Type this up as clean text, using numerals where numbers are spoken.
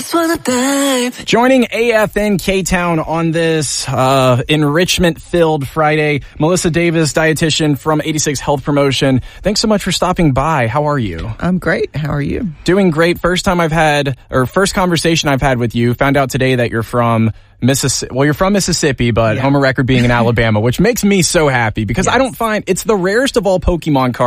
just wanna dive. Joining AFN K-Town on this enrichment-filled Friday, Melissa Davis, dietitian from 86 Health Promotion. Thanks so much for stopping by. How are you? I'm great. How are you? Doing great. First conversation I've had with you. Found out today that you're from Mississippi. Well, you're from Mississippi, but home of record being in Alabama, which makes me so happy because I don't find it's the rarest of all Pokemon cards.